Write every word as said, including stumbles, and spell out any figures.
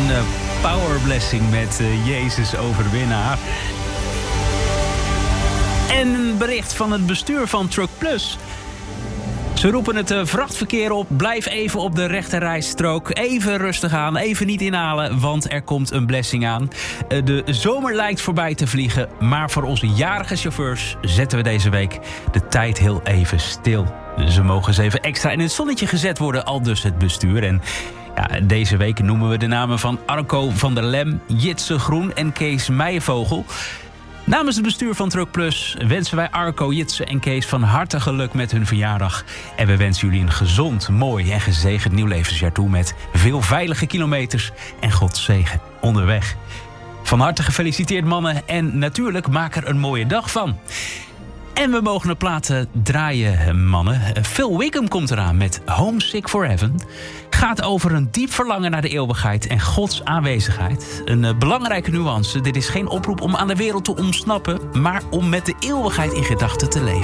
Een uh, power blessing met uh, Jezus overwinnaar. En een bericht van het bestuur van Truck Plus. Ze roepen het uh, vrachtverkeer op. Blijf even op de rechterrijstrook. Even rustig aan. Even niet inhalen, want er komt een blessing aan. Uh, de zomer lijkt voorbij te vliegen. Maar voor onze jarige chauffeurs zetten we deze week de tijd heel even stil. Ze mogen eens even extra in het zonnetje gezet worden, al dus het bestuur. En ja, deze week noemen we de namen van Arco van der Lem, Jitse Groen en Kees Meijenvogel. Namens het bestuur van Truck Plus wensen wij Arco, Jitse en Kees van harte geluk met hun verjaardag. En we wensen jullie een gezond, mooi en gezegend nieuw levensjaar toe met veel veilige kilometers en Gods zegen onderweg. Van harte gefeliciteerd mannen en natuurlijk maak er een mooie dag van. En we mogen een plaat draaien, mannen. Phil Wickham komt eraan met Homesick for Heaven. Gaat over een diep verlangen naar de eeuwigheid en Gods aanwezigheid. Een uh, belangrijke nuance. Dit is geen oproep om aan de wereld te ontsnappen, maar om met de eeuwigheid in gedachten te leven.